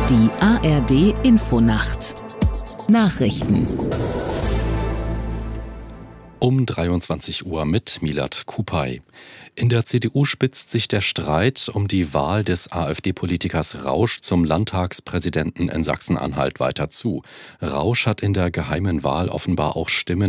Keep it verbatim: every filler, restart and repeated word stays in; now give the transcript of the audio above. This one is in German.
Die A R D Infonacht Nachrichten Um dreiundzwanzig Uhr mit Milad Kupay. In der C D U spitzt sich der Streit um die Wahl des AfD-Politikers Rausch zum Landtagspräsidenten in Sachsen-Anhalt weiter zu. Rausch hat in der geheimen Wahl offenbar auch Stimmen